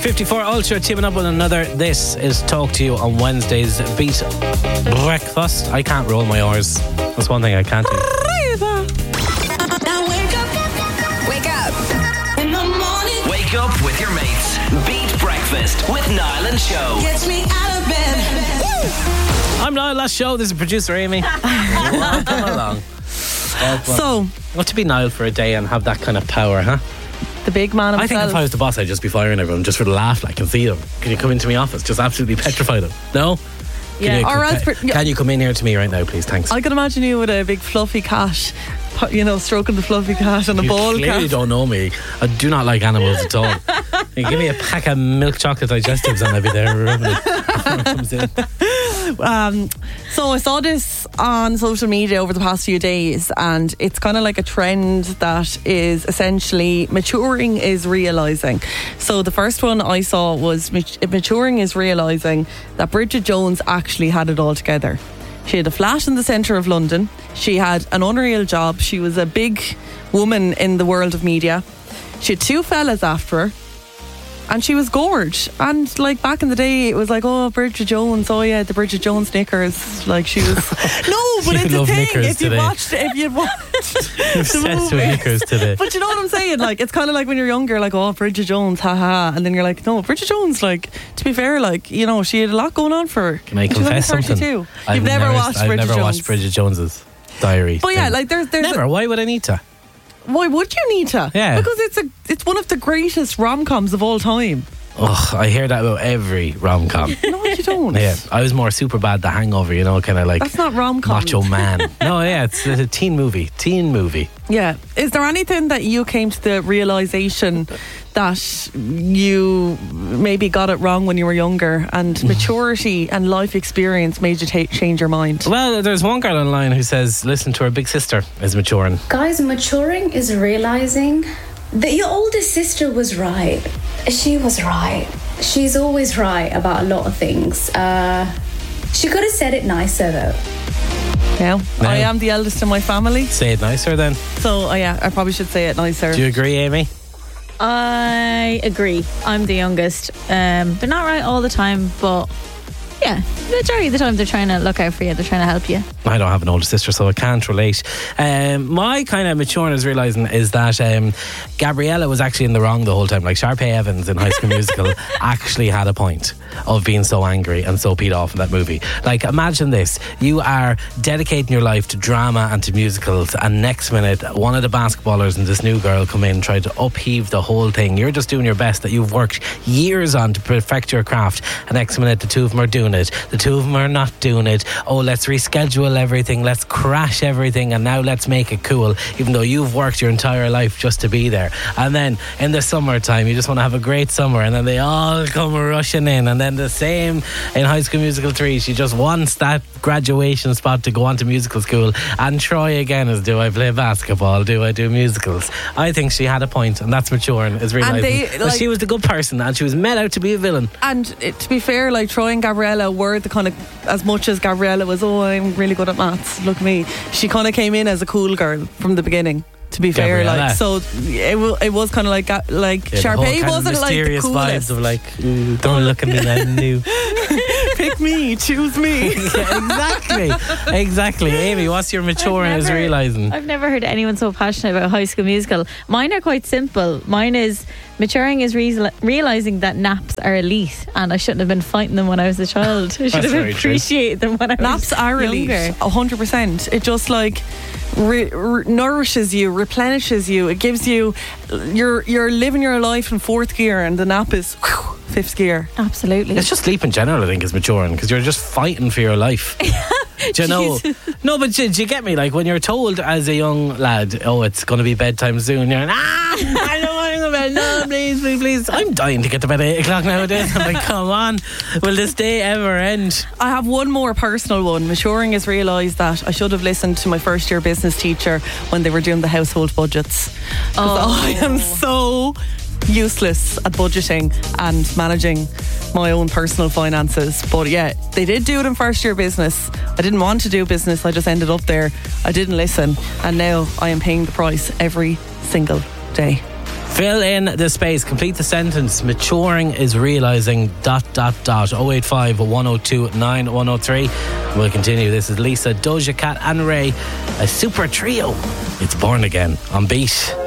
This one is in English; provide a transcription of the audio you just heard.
54 Ultra teaming up with another. This is Talk to You on Wednesday's Beat Breakfast. I can't roll my R's. That's one thing I can't do. Now wake up. Wake up. In the morning. Wake up with your mates. Beat Breakfast with Niall and Show. Gets me out of bed. Woo! I'm Niall, last show. This is producer Amy. Welcome along. So, What to be Niall for a day and have that kind of power, huh? the big man I himself. think if I was the boss, I'd just be firing everyone just for the laugh. Like, and see them. Can you come into my office? Just absolutely petrify them. No? Yeah. Can you come in here to me right now, please? Thanks. I can imagine you with a big fluffy cat, you know, stroking the fluffy cat and a You ball clearly cat. don't know me. I do not like animals at all. You give me a pack of milk chocolate digestives and I'll be there rubbing it before it comes in. So I saw this on social media over the past few days, and it's kind of like a trend that is essentially maturing is realising. So the first one I saw was maturing is realising that Bridget Jones actually had it all together. She had a flat in the centre of London. She had an unreal job. She was a big woman in the world of media. She had two fellas after her. And she was gorge. And like back in the day, it was like, oh, Bridget Jones. Oh yeah, the Bridget Jones knickers. Like she was. No, but You it's a love thing. knickers If you today. watched the Obsessed with movie. knickers today. But you know what I'm saying? Like it's kind of like when you're younger, like, oh, Bridget Jones, haha, and then you're like, no, Bridget Jones. Like, to be fair, like, you know, she had a lot going on for her. Can I And she was only confess something? 32. I've You've never watched I've Bridget never Jones. watched Bridget Jones's diary. But yeah, thing. like there's never. Why would I need to? why would you need to? Yeah. Because it's one of the greatest rom-coms of all time. Ugh, I hear that about every rom-com. No, you don't. Yeah, I was more super bad The Hangover, you know, kind of like That's not rom-com. macho man. No, yeah, it's a teen movie. Yeah. Is there anything that you came to the realisation that you maybe got it wrong when you were younger, and maturity and life experience made you change your mind? Well, there's one girl online who says, listen to her big sister is maturing. Guys, maturing is realizing that your older sister was right. She was right. She's always right about a lot of things. She could have said it nicer though. Yeah. No. I am the eldest in my family, Say it nicer then. so yeah, I probably should say it nicer. Do you agree, Amy? I agree. I'm the youngest. They're not right all the time, but yeah, majority of the time they're trying to look out for you. They're trying to help you. I don't have an older sister, so I can't relate. My kind of maturing is realising is that Gabriella was actually in the wrong the whole time. Like Sharpay Evans in High School Musical actually had a point of being so angry and so peed off in that movie. Like, imagine this. You are dedicating your life to drama and to musicals, and next minute one of the basketballers and this new girl come in and try to upheave the whole thing. You're just doing your best that you've worked years on to perfect your craft, and next minute the two of them are doing it. The two of them are not doing it. Oh, let's reschedule everything, let's crash everything, and now let's make it cool, even though you've worked your entire life just to be there. And then in the summertime you just want to have a great summer, and then they all come rushing in, and then the same in High School Musical 3. She just wants that graduation spot to go on to musical school and try again as, do I play basketball, do I do musicals? I think she had a point, and that's maturing, is realising that she was the good person and she was meant out to be a villain. And to be fair, like Troy and Gabriella were the kind of, as much as Gabriella was, oh, I'm really good at maths, look at me, she kind of came in as a cool girl from the beginning, to be fair. Gabriella. Like, so it was kind of like Sharpay wasn't like the mysterious coolest. vibes of like, ooh, don't look at me like new. Pick me, choose me. Yeah, exactly. Amy, what's your maturing is realising? I've never heard anyone so passionate about High School Musical. Mine are quite simple. Mine is maturing is realising that naps are elite, and I shouldn't have been fighting them when I was a child. I should That's have very appreciated them when I was Naps are elite, younger. 100%. It just like nourishes you, replenishes you. It gives you, you're living your life in fourth gear, and the nap is fifth gear. Absolutely. It's just sleep in general, I think, is maturing, because you're just fighting for your life. Do you know? No, but do you get me? Like, when you're told as a young lad, oh, it's going to be bedtime soon, you're like, I don't want to go to bed. No, please. I'm dying to get to bed at 8 o'clock nowadays. I'm like, come on, will this day ever end? I have one more personal one. Maturing is realised that I should have listened to my first year business teacher when they were doing the household budgets. I am so useless at budgeting and managing my own personal finances. But yeah, they did do it in first year business. I didn't want to do business, I just ended up there. I didn't listen, and now I am paying the price every single day. Fill in the space. Complete the sentence. Maturing is realising ... 085 102 9103. We'll continue. This is Lisa, Doja Cat and Ray. A super trio. It's Born Again on Beat.